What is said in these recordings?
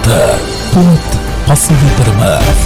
පුවත් පසුවිතරම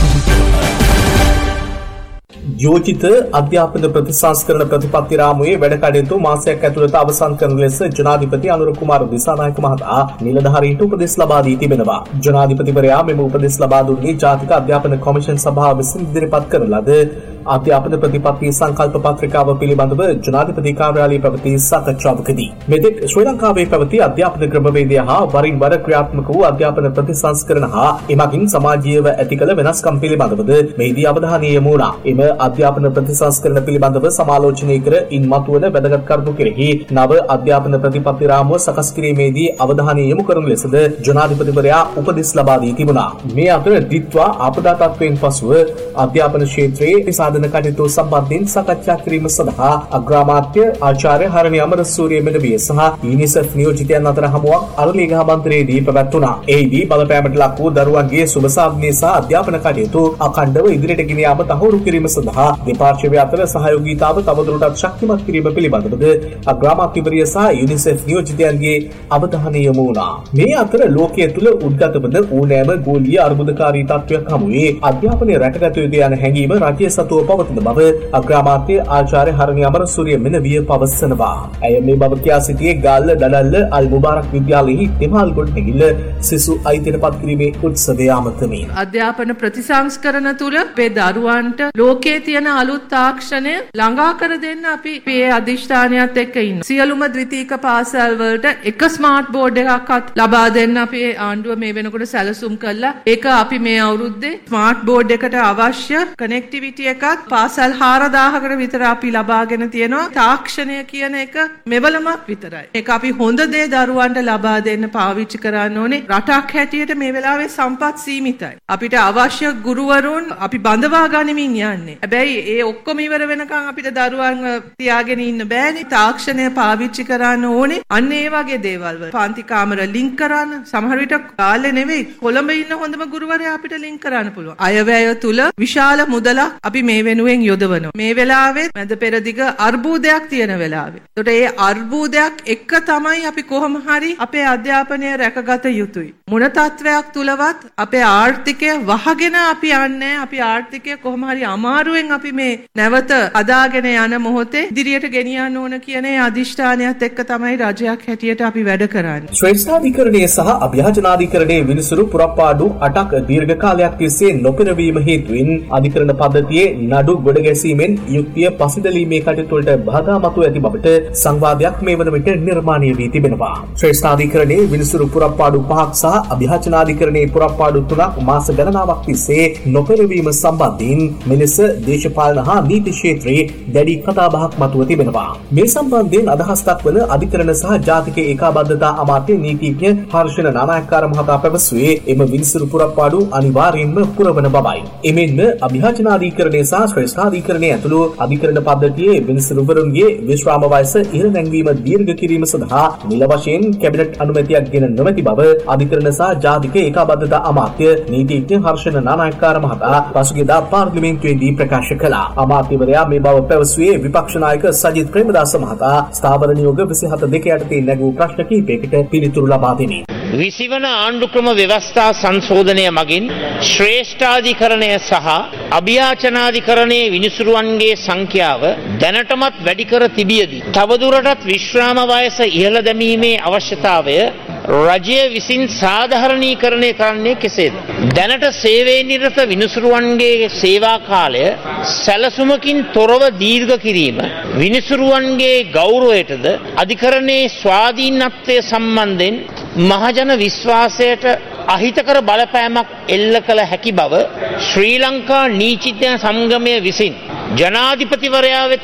යෝජිත අධ්‍යාපන ප්‍රතිසංස්කරණ ප්‍රතිපත්ති රාමුවේ වැඩ කටයුතු මාසයක් ඇතුළත අවසන් කරන ලෙස ජනාධිපති අනුර කුමාර දිසානායක මහතා නිලධාරීන්ට උපදෙස් ලබා දී තිබෙනවා. ජනාධිපතිවරයා මෙම උපදෙස් ලබා දුන්නේ ජාතික අධ්‍යාපන කොමිෂන් සභාව විසින් ඉදිරිපත් කරන ලද අධ්‍යාපන ප්‍රතිපත්ති සංකල්ප පත්‍රිකාව පිළිබඳව ජනාධිපති කාර්යාලයේ පැවති සාකච්ඡාවකදී. මෙතෙක් ශ්‍රී ලංකාවේ පැවති අධ්‍යාපන ක්‍රමවේදය හා වරින් වර ක්‍රියාත්මක වූ අධ්‍යාපන ප්‍රතිසංස්කරණ හා එමගින් සමාජීයව ඇති කළ වෙනස්කම් පිළිබඳවද මෙහිදී අවධානය යොමු වුණා. එම අධ්‍යාපන ප්‍රතිසංස්කරණ පිළිබඳව සමාලෝචනය කර ඉන් මතුවන වැදගත් කරුණු කෙරෙහි නව අධ්‍යාපන ප්‍රතිපත්ති රාමුව සකස් කිරීමේදී අවධානය යොමු කරන ලෙසද ජනාධිපතිවරයා උපදෙස් ලබා දී තිබුණා. මේ අතර දිත්වා ආපදා තත්ත්වයෙන් පසුව අධ්‍යාපන ක්ෂේත්‍රයේ සාධන කටයුතු සම්බන්ධයෙන් සාකච්ඡා කිරීම සඳහා අග්‍රාමාත්‍ය ආචාර්ය හරණි අමරසූරිය මෙඩවිය සහ යුනිසෙෆ් නියෝජිතයන් අතර හමුවක් අරලියගහ මන්දිරයේදී පැවැත්වුණා. එහිදී බලපෑමට ලක් වූ දරුවන්ගේ සුබ සාධනය සහ අධ්‍යාපන කටයුතු අඛණ්ඩව ඉදිරියට ගෙන යාම තහවුරු කිරීම සඳහා දෙපාර්ශ්වය අතර සහයෝගීතාව තවදුරටත් ශක්තිමත් කිරීම පිළිබඳවද අග්‍රාමාත්‍යවරිය සහ යුනිසෙෆ් නියෝජිතයන්ගේ අවධානය යොමු වුණා. මේ අතර ලෝකයේ තුල උද්ගත වන ඕනෑම ගෝලීය අර්බුදකාරී තත්ත්වයක් හමුවේ අධ්‍යාපනය රැකගත යුතු යන හැඟීම රජයේ සතුව පවතින බව අග්‍රාමාත්‍ය ආචාර්ය හරණි අමරසූරිය මෙනවිය පවසනවා. ඇය මේ බව කියා සිටියේ ගාල්ල දඩල්ල අල් මුබාරක් විද්‍යාලයෙහි දෙමහල් ගොඩනැගිල්ල සිසු අයිතියට පත් කිරීමේ උත්සවය අමතමින් අධ්‍යාපන ප්‍රතිසංස්කරණ තුල අපේ දරුවන්ට ලෝකයේ තියෙන අලුත් තාක්ෂණය ළඟා කර දෙන්න අපි මේ අධිෂ්ඨානයත් එක්ක ඉන්නවා. සියලුම ද්විතීක පාසල් වලට එක ස්මාර්ට් බෝඩ් එකක්වත් ලබා දෙන්න අපි ආණ්ඩුව මේ වෙනකොට සැලසුම් කළා. ඒක අපි මේ අවුරුද්දේ ස්මාර්ට් බෝඩ් එකට අවශ්‍ය කනෙක්ටිවිටි එකක් පාසල් 4000කට විතර අපි ලබාගෙන තියෙනවා. තාක්ෂණය කියන එක මෙවලමක් විතරයි. ඒක අපි හොඳ දේ දරුවන්ට ලබා දෙන්න පාවිච්චි කරන්න ඕනේ. රටක් හැටියට මේ වෙලාවේ සම්පත් සීමිතයි. අපිට අවශ්‍ය ගුරුවරුන් අපි බඳවා ගනිමින් යන්නේ. හැබැයි ඒ ඔක්කොම ඉවර වෙනකන් අපිට දරුවන් තියාගෙන ඉන්න බෑනේ. තාක්ෂණය පාවිච්චි කරන්න ඕනේ. අන්න ඒ වගේ දේවල් වල පන්ති කාමර ලින්ක් කරන්න සමහර විට කාලේ නෙවෙයි කොළඹ ඉන්න හොඳම ගුරුවරයා අපිට ලින්ක් කරන්න පුළුවන්. අයවැය තුල විශාල මුදලක් අපි මේ වෙනුවෙන් යොදවනවා. මේ වෙලාවේ මැද පෙරදිග අර්බුදයක් තියෙන වෙලාවේ. ඒකට ඒ අර්බුදයක් එක්ක තමයි අපි කොහොම හරි අපේ අධ්‍යාපනය රැකගත යුතුයි. මොන තත්වයක් තුලවත් අපේ ආර්ථිකය වහගෙන අපි යන්නේ. අපි ආර්ථිකය කොහොම හරි අමාරුවෙන් අපි මේ නැවත අදාගෙන යන මොහොතේ ඉදිරියට ගෙනියන්න ඕන කියන ඒ අධිෂ්ඨානයත් එක්ක තමයි රජයක් හැටියට අපි වැඩ කරන්නේ. ශ්‍රේෂ්ඨාධිකරණයේ සහ අභ්‍යාචනාධිකරණයේ විනිසුරු පුරප්පාඩු 8ක් දීර්ඝ කාලයක් තිස්සේ නොපෙරවීම හේතුවෙන් අධිකරණ පද්ධතියේ නඩු ගොඩ ගැසීමෙන් යුක්තිය පසිදලීමේ කටයුතු වලට බාධා මතුව ඇති බවට සංවාදයක් මේ වන විට නිර්මාණය වී තිබෙනවා. ශ්‍රේෂ්ඨාධිකරණයේ විනිසුරු පුරප්පාඩු 5ක් සහ අභ්‍යාචනාධිකරණයේ පුරප්පාඩු 3ක් මාස ගණනාවක් තිස්සේ නොපෙරවීම සම්බන්ධයෙන් මෙලෙස දේශපාලන හා නීති ක්ෂේත්‍රයේ දැඩි කතාබහක් මතුව තිබෙනවා. මේ සම්බන්ධයෙන් අදහස් දක්වන අධිකරණ සහ ජාතික ඒකාබද්ධතා අමාත්‍ය නීතිඥ හර්ෂණ නානායක්කාර මහතා පැවසුවේ එම විනිසුරු පුරප්පාඩු අනිවාර්යයෙන්ම පුරවන බවයි. එමෙන්ම අභ්‍යාචනාධිකරණය සහ ශ්‍රේෂ්ඨාධිකරණය ඇතුළු අධිකරණ පද්ධතියේ විනිසුරුවරුන්ගේ විශ්‍රාම වයස ඉහළ නැංවීම දීර්ඝ කිරීම සඳහා නිල වශයෙන් කැබිනට් අනුමැතියක් ගෙන නොමැති බව අධිකරණ සහ ජාතික ඒකාබද්ධතා අමාත්‍ය නීතිඥ හර්ෂණ නානායක්කාර මහතා පසුගියදා පාර්ලිමේන්තුවේදී ප්‍රකාශ කළා. අමාත්‍යවරයා මේ බව පැවසුවේ විපක්ෂ නායක සජිත් ප්‍රේමදාස මහතා ස්ථාවර නියෝග 27 යටතේ නැගූ ප්‍රශ්න කිහිපයකට පිළිතුරු ලබා දෙමින් 20 වන ආණ්ඩුක්‍රම ව්‍යවස්ථා සංශෝධනය මගින් ශ්‍රේෂ්ඨාධිකරණය සහ අභියාචනාධිකරණයේ විනිසුරුවන්ගේ සංඛ්‍යාව දැනටමත් වැඩි කර තිබියදී තවදුරටත් විශ්‍රාම වයස ඉහළ දැමීමේ අවශ්‍යතාවය රජය විසින් සාධාරණීකරණය කරන්නේ කෙසේද? දැනට සේවයේ නිරත විනිසුරුවන්ගේ සේවා කාලය සැලසුමකින් තොරව දීර්ඝ කිරීම විනිසුරුවන්ගේ ගෞරවයටද අධිකරණයේ ස්වාධීනත්වය සම්බන්ධයෙන් මහජන විශ්වාසයට අහිතකර බලපෑමක් එල්ල කළ හැකි බව ශ්‍රී ලංකා නීතිඥ සංගමය විසින් ජනාධිපතිවරයා වෙත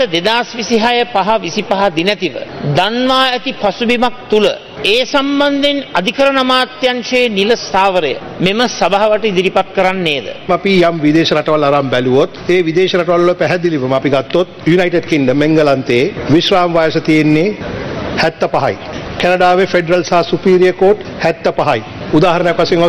2026/5/25 දිනතිව දන්වා ඇති පසුබිමක් තුල ඒ සම්බන්ධයෙන් අධිකරණ අමාත්‍යාංශයේ නිල ස්ථාවරය මෙම සභාවට ඉදිරිපත් කරන්නේද? අපි යම් විදේශ රටවල් අරන් බැලුවොත් ඒ විදේශ රටවල් වල පැහැදිලිවම අපි ගත්තොත් යුනයිටඩ් කින්ග්ඩම් එංගලන්තයේ විශ්‍රාම වයස තියෙන්නේ 75යි. කැනඩාවේ ෆෙඩරල් සහ සුපීරියර් කෝට් 75යි. උදාහරණයක් වශයෙන්